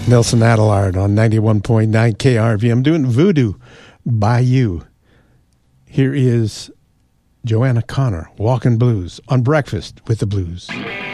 Nelson Adelard on 91.9 KRV. I'm doing Voodoo by You. Here is Joanna Connor, Walkin' Blues, on Breakfast with the Blues.